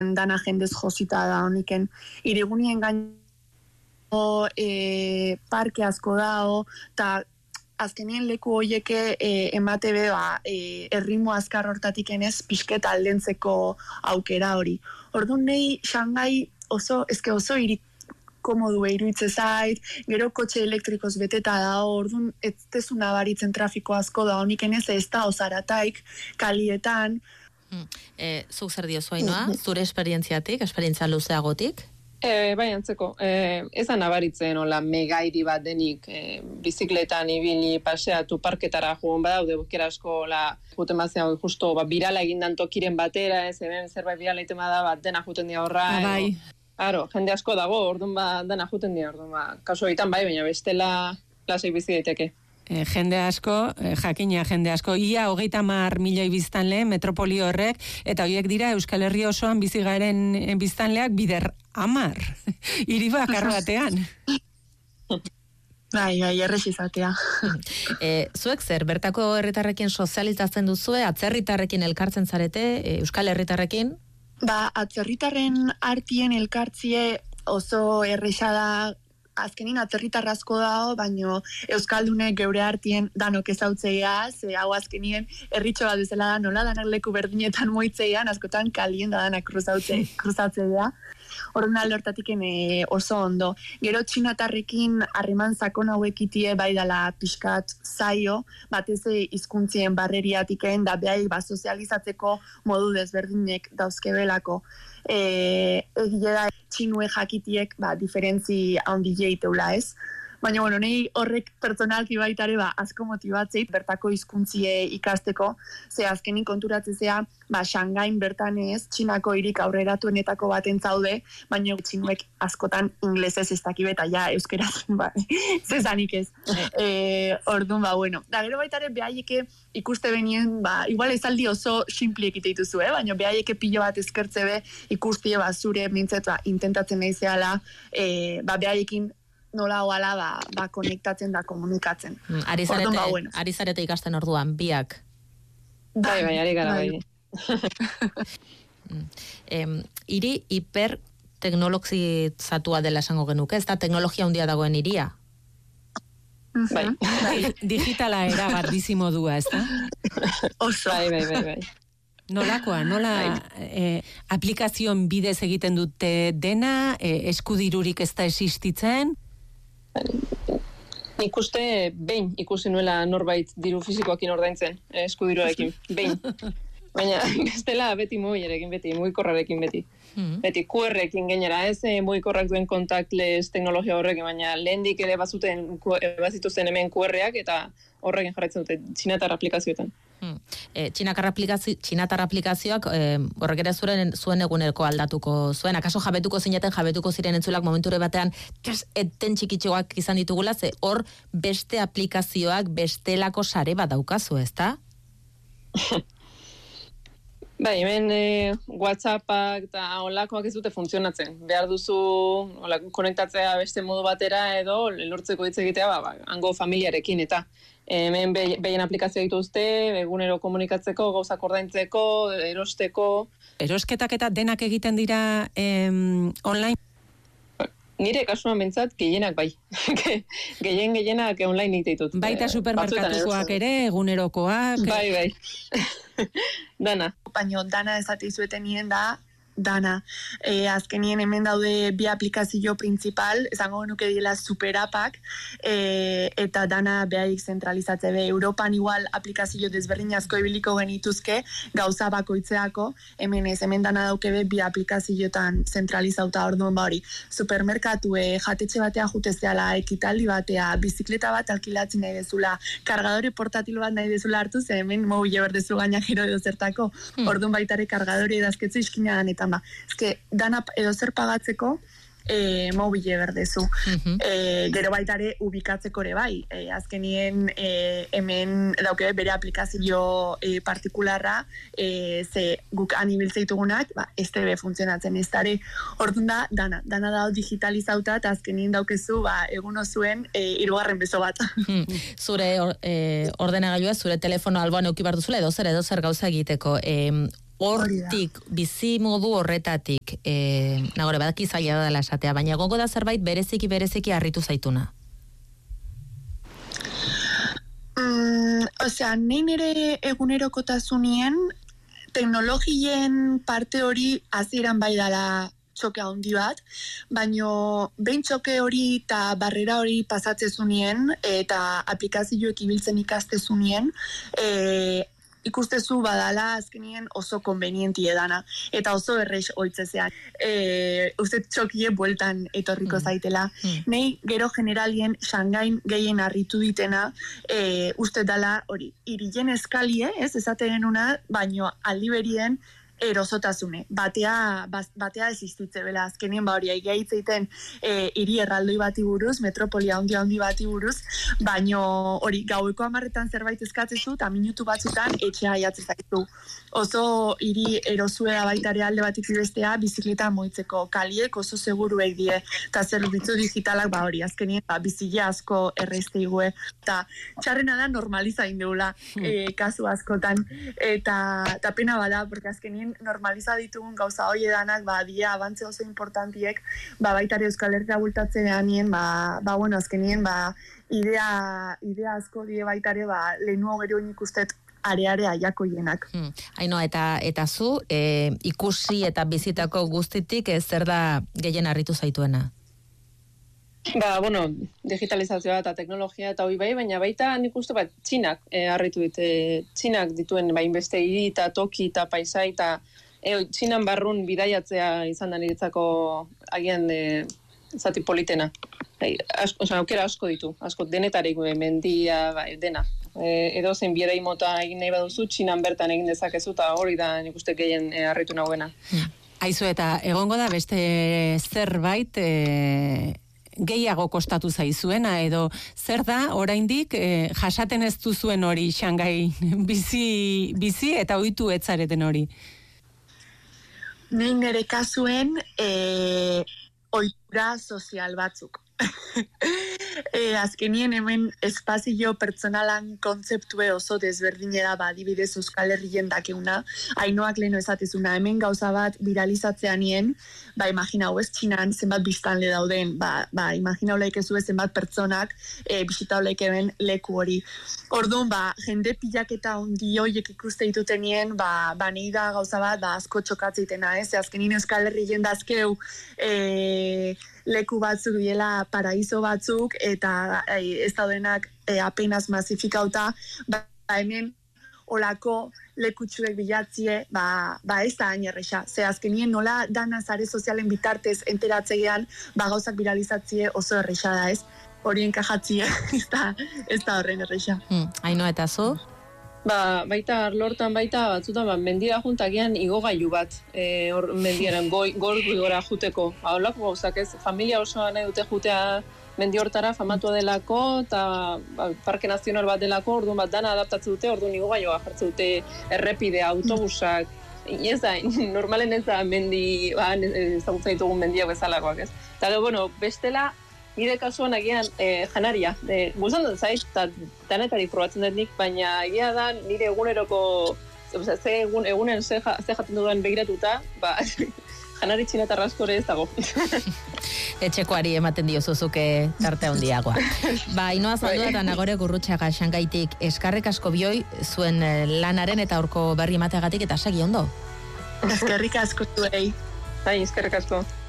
dana jendez josita da honiken. Irigunien gaino parke asko dao, eta azkenien leku hoieke emate erritmo azkar hortatik enez pixket aldentzeko aukera hori. Orduan nahi Shanghai oso irik komodu iruitze zait, gero kotxe elektrikoz beteta da, orduan ez tezu nabaritzen trafiko asko da honiken ez da osarataik, kalietan. Zuk zer diozu Ainoa, zure esperientzia luzeagotik? Bai, antzeko, ez da nabaritzen hola megairi bat denik bizikletan ibili paseatu parketara joan badaude bukera asko juten bazean justo birala egindan tokiren batera, ez hemen zerbait birala itema da bat dena juten dia horra. Bai. Claro, jende asko dago, orduan dena juten dia, orduan kasu egiten bai, baina bestela lasai bizi daiteke. Jende asko, jakina jende asko, ia 30.000 biztanle metropoli horrek, eta horiek dira Euskal Herri osoan bizi garen biztanleak bider 10, hiri bakar batean. Bai, errez izatea. Zuek zer, bertako herritarrekin sozializatzen duzue, atzerritarrekin elkartzen zarete, Euskal Herritarrekin? Atzerritarren artien elkartzie oso erresa da, azkenin atzerritarrazko dago, baino Euskaldunek geure artien danok ezautzea, ze hau azkenien herritxo bat bezala da, nola danak leku berdinetan moitzeian, askotan kalien da danak kruzatzea. Orduan alde hortatiken oso ondo. Gero txinatarrekin harreman sakon hauekitie bai dala pixkat zaio, batez hizkuntzien barreriatiken, da behai sozializatzeko modu desberdinek dauzkebelako. Egile da txinue jakitiek diferentzi handi jeiteula ez. Baina, nahi horrek pertsonalki baitare asko motibatzeit bertako hizkuntzie ikasteko, ze azkenin konturatzea, Shanghain bertan ez, Txinako hirik aurreratuenetako baten zaude, baina txinuek askotan inglesez ez dakibe eta euskeraz, zezanik ez. Orduan, Da gero baitare behaieke ikuste benien, igual ez aldi oso simpliek iteituzu, baina behaieke pilo bat eskertze be, ikustie zure mintzet, intentatzen nahi zehala, behaiekin nola oala konektatzen da komunikatzen. Ari zarete ikasten orduan, biak. Bai, ari gara bai. Hiri hiperteknologizatua dela esango genuke, ez da teknologia handia dagoen hiria? Bai. Digitala erabat bizi modua, ez da? Oso. Bai. Nolakoa, aplikazioen bidez egiten dute dena, eskudirurik ez da existitzen? Nik uste behin ikusi nuela norbait diru fisikoakin ordaintzen, eskudiruarekin, behin. Baina bestela beti mugiarekin, beti mugikorrarekin beti. Beti QR-ekin gainera, ez mugikorrak duen contactless teknologia horrekin, baina lehendik ere bazituzten hemen QR-ak eta horrekin jarraitzen dute txinatar aplikazioetan. Txinatar aplikazioak horrek ere zuen egunerko aldatuko zuen. Akaso jabetuko ziren entzulak momenture batean eten txikitxoak izan ditugula, ze hor beste aplikazioak bestelako sare bat daukazu, ezta? Bai, hemen WhatsAppak eta olakoak ez dute funtzionatzen. Behar duzu konektatzea beste modu batera edo lortzeko hitz egitea hango familiarekin eta hemen behien aplikazioa dituzte, egunero komunikatzeko, gauzak ordaintzeko, erosteko. Erosketak eta denak egiten dira online? Nire kasuan bentsat, gehienak bai. Gehienak online ditut. Baita supermerkatukoak ere, egunerokoak. Bai. Dana. Baina dana ezatizueten nien da, dana. Azkenien hemen daude bi aplikazio principal, esango nuke diela superapak, eta dana behaik zentralizatze be. Europan igual aplikazio desberdin asko ibiliko genituzke, gauza bakoitzeako, hemen dana dauke be bi aplikazioetan zentralizauta orduan hori. Supermerkatu, jatetxe batea jutezeala, ekitaldi batea, bizikleta bat alkilatzen nahi dezula, kargadore portatil bat nahi dezula hartu, ze hemen mobile berdezu gaina gero edo zertako, orduan baitare kargadore edazketzu iskina danetan ezke, dana edo zer pagatzeko mobile berdezu. Gero baitare ubikatzeko ere bai. Azkenien hemen dauke bere aplikazio partikularra, ze guk anibiltzeitugunak, ez tebe funtzionatzen ez dare. Orduan da, dana da digitalizauta, eta azkenien daukezu, egun zuen hirugarren beso bat. Zure ordenagailua, zure telefono alboan eukibar duzula, edo zer gauza egiteko. hortik, bizi modu horretatik, nagore, badaki zaila dela esatea, baina egongo da zerbait bereziki harritu zaituna? Osea, nein ere egunerokotasunien, teknologien parte hori hasieran bai dala txoke handi bat, baino behin txoke hori eta barrera hori pasatzezunien eta aplikazioek ibiltzen ikastezunien, ikustezu badala azkenien oso konbenientie dana, eta oso errex oitzezean. Uste txokie bueltan etorriko zaitela. Nei, gero generalien Shangain gehien harritu ditena, uste dala hori, irilen eskalie, ez, esate genuna, baino aldi berien, erosotasune. Batea existitze, bela, azkenien hori aigeitzeiten hiri erraldoi bati buruz, metropolia handi bati buruz, baino hori gaueko 10 zerbait eskatzezu, eta minutu batzutan etxea aiatzen zaitu. Oso hiri erosuea baitare alde batik bestea, bizikleta moitzeko kaliek oso seguruek die, eta zerbitzu digitalak hori, azkenien bizile asko errezteigue, eta txarrena da normalizain deula kasu askotan, eta pena bada, porque azkenien normaliza ditugun gauza hoi edanak, dia abantze oso importantiek, baitare Euskal Herria bultatzean nien, bueno, azkenien, idea asko die baitare, lehenuo gero ikustet are aiako hienak. Aino, eta zu, ikusi eta bizitako guztitik, zer da gehien harritu zaituena? Bueno, digitalizazioa eta teknologia eta hoi baina baita nik uste Txinak harritu Txinak dituen beste hiri eta toki eta paisai eta Txinan barrun bidaiatzea izan da niretzako agian zati politena. Aukera asko ditu, asko denetarik mendia, dena. Edo zen bierei mota egin nahi baduzu, Txinan bertan egin dezakezu eta hori da nik uste gehien harritu nagoena. Aizu, eta egongo da beste zerbait gehiago kostatu zaizuena, edo zer da oraindik jasaten ez duzuen hori Shanghai bizi eta ohitu etzareten hori? Nei nere kasuen ohitura sozial batzuk. Azkenien hemen espazio pertsonalan kontzeptue oso desberdinera adibidez Euskal Herrien dakeuna, Ainoak leheno esatezuna, hemen gauza bat viralizatzean nien, imaginau ez Txinan zenbat biztanle dauden, imaginau leikezu zenbat pertsonak bisitau leikeben leku hori. Orduan, jende pilaketa ondi hoiek ikuste ditutenien, nahi da gauza bat, asko txokatzeitena, ez? Azkenien Euskal Herrien dazkeu leku batzuk diela paraiso batzuk eta ez daudenak apenas masifikauta, hemen olako lekutsuek bilatzie, ez da hain erresa. Ze azkenien nola dana sare sozialen bitartez enteratzegean, gauzak viralizatzie oso erresa da, ez? Horien kajatzie, ez da horren erresa. Aino, eta zu? Baita lortan batzutan mendira juntagian igogailu bat mendiaren gora juteko. Holako gauzak ez, familia osoa nahi dute jutea mendi hortara famatua delako eta parke nazional bat delako, orduan dana adaptatzen dute, orduan igogailua jartzen dute errepide, autobusak, ez da, normalen ez da mendi, ezagutzen ditugun mendiak bezalakoak ez. Eta bueno, bestela, nire kasuan agian janaria. Guztan dut zait, eta danetari probatzen dut nik, baina egia da nire eguneroko, egunen ze jaten dudan begiratuta, janari txinetarra askore ez dago. Etxekoari ematen diozuzuke tarte handiagoa. Ainoa Zaldua eta Nagore Gurrutxaga Shangaitik eskarrik asko bioi zuen lanaren eta aurko berri emateagatik eta segi ondo. Eskerrik asko zuei. Eskerrik asko.